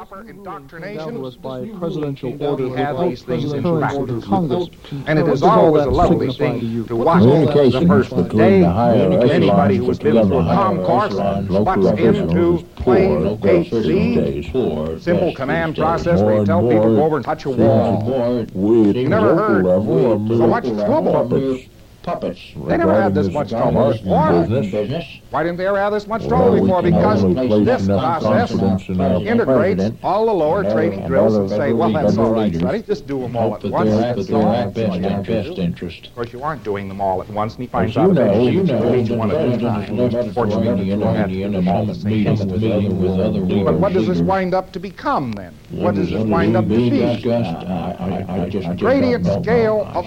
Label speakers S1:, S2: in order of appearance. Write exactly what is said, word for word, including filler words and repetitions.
S1: proper
S2: Down
S1: indoctrination
S2: to us by presidential order
S1: have these things in
S2: current
S1: practice.
S2: Congress.
S1: And it
S2: What
S1: is
S2: does all
S1: always
S2: that
S1: a lovely
S2: signify
S1: thing
S2: to you?
S1: to
S2: What
S1: watch
S2: does all that
S1: the
S3: Communications
S1: first
S3: between
S1: day.
S3: the higher
S1: Anybody
S3: echelons,
S1: who has
S3: between
S1: been through
S3: the
S1: a
S3: higher
S1: concourse
S3: echelons,
S1: spots
S3: local officials,
S1: into
S3: poor,
S1: plain
S3: local
S1: H
S3: officials
S1: C,
S3: days, poor,
S1: simple
S3: best
S1: command
S3: these days.
S1: process where
S3: More
S1: you
S3: and
S1: tell people to
S3: more,
S1: go over and touch a
S3: more and
S1: wall.
S3: more, we
S1: You never
S3: local
S1: heard
S3: level are
S1: so
S3: mere
S1: much trouble.
S3: puppets. Puppets.
S1: They never had this much trouble before.
S3: Business.
S1: Why didn't they ever have this much
S3: Well,
S1: trouble
S3: we
S1: before?
S3: can
S1: Because
S3: only place
S1: this
S3: enough
S1: process
S3: confidence in our
S1: integrates
S3: president
S1: all the lower
S3: and
S1: training
S3: other-
S1: drills
S3: and
S1: and
S3: other
S1: say, well, that's
S3: federal
S1: all right,
S3: leaders.
S1: Sonny, just do them all
S3: Hope
S1: at
S3: that
S1: once.
S3: they're at
S1: That's
S3: their
S1: all.
S3: best,
S1: That's all you
S3: their
S1: have to
S3: best
S1: do.
S3: interest.
S1: Of course, you aren't doing them all at once, and he finds
S3: As
S1: out
S3: you know,
S1: eventually
S3: you
S1: that
S3: know,
S1: you do each
S3: the
S1: one at a
S3: president
S1: time.
S3: has left the
S1: Fortunately, you
S3: Mediterranean
S1: don't have to do
S3: and
S1: them all at the
S3: some
S1: same
S3: meetings
S1: time.
S3: meeting with other leaders.
S1: But what does this
S3: leaders.
S1: wind up to become, then? What
S3: What
S1: does
S3: is
S1: this wind up to
S3: being
S1: be?
S3: discussed? I, I, I just, I just
S1: Gradient
S3: don't know.
S1: scale of